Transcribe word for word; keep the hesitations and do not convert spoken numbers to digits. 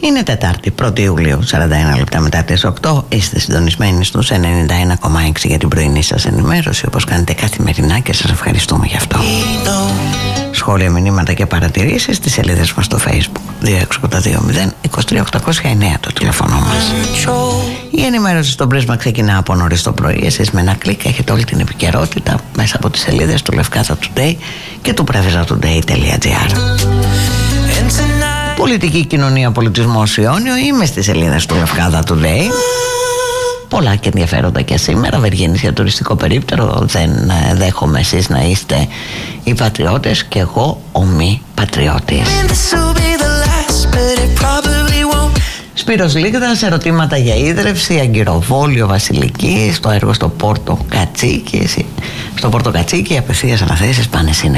Είναι Τετάρτη, πρώτη Ιουλίου, σαράντα ένα λεπτά μετά τις οκτώ. Είστε συντονισμένοι στους ενενήντα ένα κόμμα έξι για την πρωινή σας ενημέρωση, όπως κάνετε καθημερινά, και σας ευχαριστούμε γι' αυτό. Σχόλια, μηνύματα και παρατηρήσεις στις σελίδες μας στο Facebook. δύο έξι οκτώ δύο μηδέν είκοσι τρία οκτακόσια εννέα το τηλέφωνο μας. Η ενημέρωση στο Πρίσμα ξεκινά από νωρίς το πρωί. Εσείς με ένα κλικ έχετε όλη την επικαιρότητα μέσα από τις σελίδες του Λευκάδα Today και του πρέβεζα.today τελεία gr. Πολιτική, κοινωνία, πολιτισμός, Ιόνιο. Είμαι στις σελίδες του Λευκάδα Today. Πολλά και ενδιαφέροντα και σήμερα. Βεργίνης για τουριστικό περίπτερο. Δεν δέχομαι εσείς να είστε οι πατριώτες και εγώ ο μη πατριώτης. Σπύρος Λίγδας, ερωτήματα για ίδρυυση, αγκυροβόλιο Βασιλική, στο έργο στο Πόρτο Κατσίκι. Στο Πόρτο Κατσίκι, απευθείας αναθέσεις πάνε σύννεφα.